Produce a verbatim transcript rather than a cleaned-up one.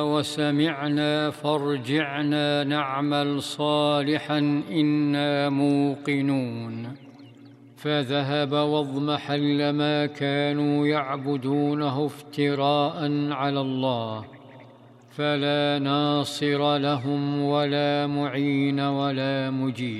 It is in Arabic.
وسمعنا فارجعنا نعمل صالحا إنا موقنون. فذهب واضمحل ما كانوا يعبدونه افتراء على الله، فلا ناصر لهم ولا معين ولا مجيب.